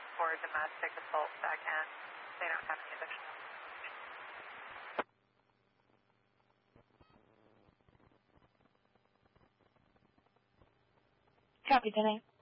for domestic assault second. They don't have any additional. Copy, 10-8.